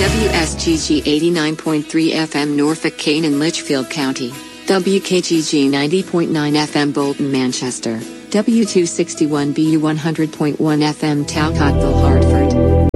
WSGG 89.3 FM Norfolk, Kane and Litchfield County. WKGG 90.9 FM Bolton, Manchester. W261BU 100.1 FM Talcottville, Hartford.